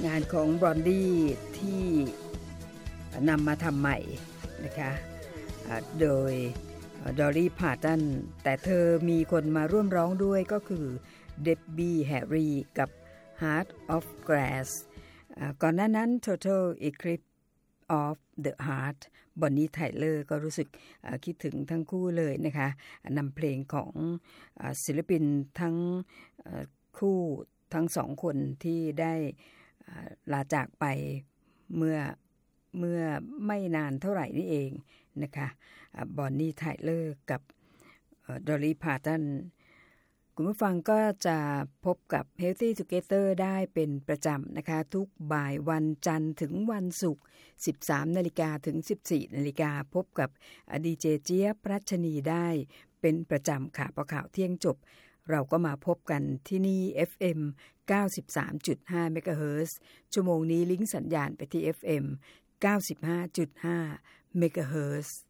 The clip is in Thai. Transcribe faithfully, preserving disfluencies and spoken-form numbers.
านของบรอนดี้ที่นำมาทำใหม่นะคะโดยดอลลี่พาร์ตันแต่เธอมีคนมาร่วมร้องด้วยก็คือเดบบี้แฮร์รี่กับ Heart of Glass ก่อนหน้านั้น Total Eclipse of the Heart บอนนี่ไทเลอร์ก็รู้สึกคิดถึงทั้งคู่เลยนะคะนำเพลงของศิลปินทั้งคู่ทั้งสองคนที่ได้ลาจากไปเมื่อเมื่อไม่นานเท่าไหร่นี่เองนะคะบอนนี่ไทเลอร์กับดอลลี่พาร์ตันคุณผู้ฟังก็จะพบกับ Healthy Together ได้เป็นประจำนะคะทุกบ่ายวันจันทร์ถึงวันศุกร์ สิบสามนาฬิกา ถึง สิบสี่นาฬิกาพบกับดีเจเจี๊ยบรัชนีได้เป็นประจำค่ะพอข่าวเที่ยงจบเราก็มาพบกันที่นี่ เอฟ เอ็ม เก้าสิบสามจุดห้า เมกะเฮิรตซ์ชั่วโมงนี้ลิงก์สัญญาณไปที่ เอฟ เอ็ม เก้าสิบห้าจุดห้า เมกะเฮิรตซ์